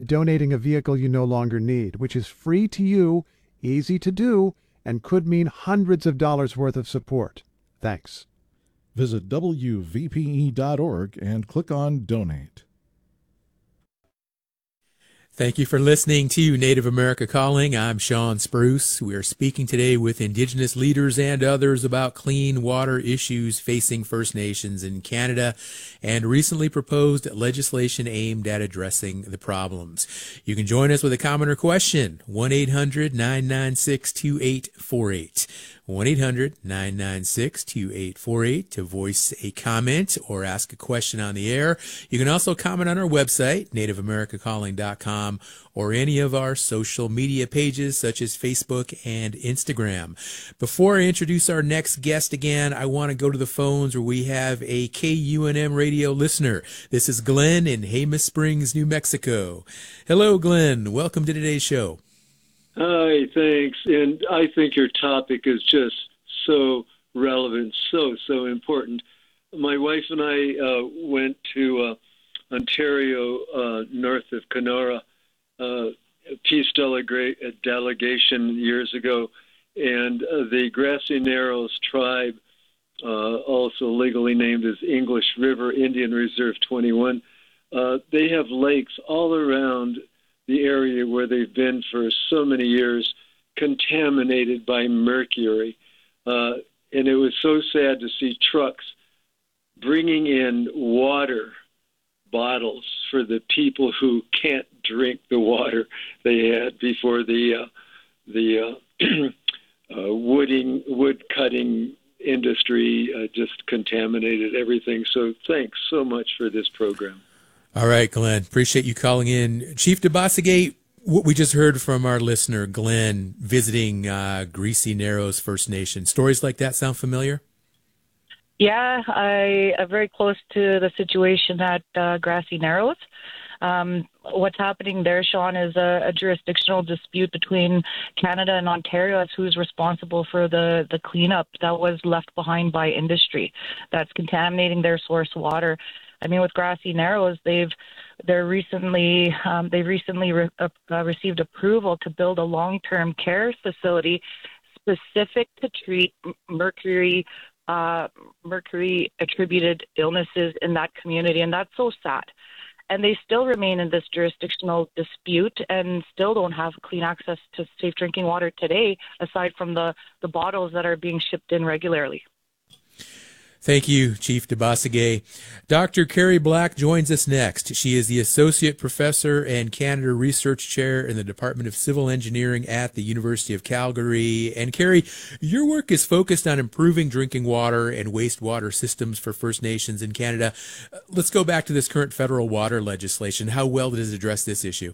donating a vehicle you no longer need, which is free to you, easy to do, and could mean hundreds of dollars worth of support. Thanks. Visit WVPE.org and click on Donate. Thank you for listening to Native America Calling. I'm Sean Spruce. We are speaking today with Indigenous leaders and others about clean water issues facing First Nations in Canada and recently proposed legislation aimed at addressing the problems. You can join us with a comment or question, 1-800-996-2848. 1-800-996-2848 to voice a comment or ask a question on the air. You can also comment on our website, nativeamericacalling.com, or any of our social media pages such as Facebook and Instagram. Before I introduce our next guest again, I want to go to the phones where we have a KUNM radio listener. This is Glenn in Jemez Springs, New Mexico. Hello, Glenn. Welcome to today's show. Hi, thanks. And I think your topic is just so relevant, so important. My wife and I went to Ontario, north of Kenora, peace delegation years ago, and the Grassy Narrows tribe, also legally named as English River Indian Reserve 21, they have lakes all around the area where they've been for so many years, contaminated by mercury. And it was so sad to see trucks bringing in water bottles for the people who can't drink the water they had before the wood cutting industry just contaminated everything. So thanks so much for this program. All right, Glenn, appreciate you calling in. Chief Dabasige, what we just heard from our listener, Glenn, visiting Grassy Narrows First Nation. Stories like that sound familiar? Yeah, I am very close to the situation at Grassy Narrows. What's happening there, Sean, is a jurisdictional dispute between Canada and Ontario as who's responsible for the cleanup that was left behind by industry that's contaminating their source water. I mean, with Grassy Narrows, they've recently received approval to build a long-term care facility specific to treat mercury attributed illnesses in that community, and that's so sad. And they still remain in this jurisdictional dispute and still don't have clean access to safe drinking water today, aside from the bottles that are being shipped in regularly. Thank you, Chief Dabasige. Dr. Carrie Black joins us next. She is the Associate Professor and Canada Research Chair in the Department of Civil Engineering at the University of Calgary. And Carrie, your work is focused on improving drinking water and wastewater systems for First Nations in Canada. Let's go back to this current federal water legislation. How well does it address this issue?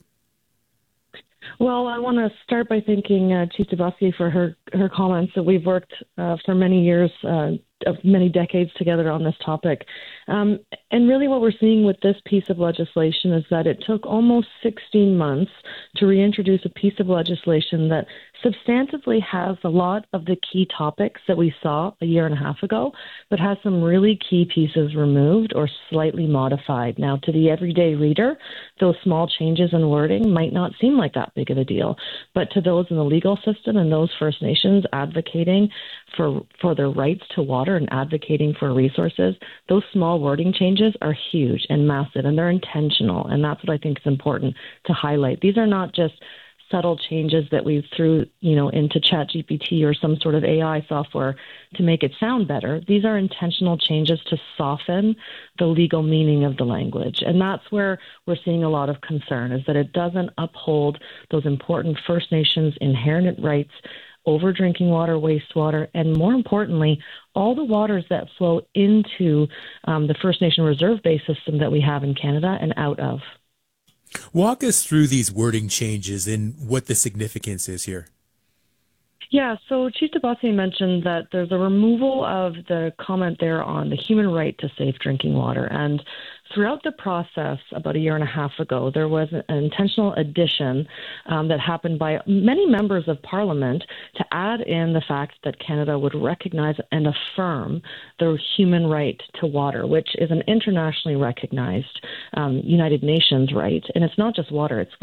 Well, I want to start by thanking Chief Dabasige for her comments. That we've worked for many years, of many decades together on this topic. And really what we're seeing with this piece of legislation is that it took almost 16 months to reintroduce a piece of legislation that substantively has a lot of the key topics that we saw a year and a half ago, but has some really key pieces removed or slightly modified. Now, to the everyday reader, those small changes in wording might not seem like that big of a deal, but to those in the legal system and those First Nations advocating for their rights to water and advocating for resources, those small wording changes are huge and massive, and they're intentional, and that's what I think is important to highlight. These are not just subtle changes that we threw, into ChatGPT or some sort of AI software to make it sound better. These are intentional changes to soften the legal meaning of the language. And that's where we're seeing a lot of concern, is that it doesn't uphold those important First Nations inherent rights over drinking water, wastewater, and more importantly, all the waters that flow into the First Nation reserve-based system that we have in Canada and out of. Walk us through these wording changes and what the significance is here. Yeah, so Chief Dabasige mentioned that there's a removal of the comment there on the human right to safe drinking water. And throughout the process, about a year and a half ago, there was an intentional addition that happened by many members of Parliament to add in the fact that Canada would recognize and affirm the human right to water, which is an internationally recognized United Nations right. And it's not just water, it's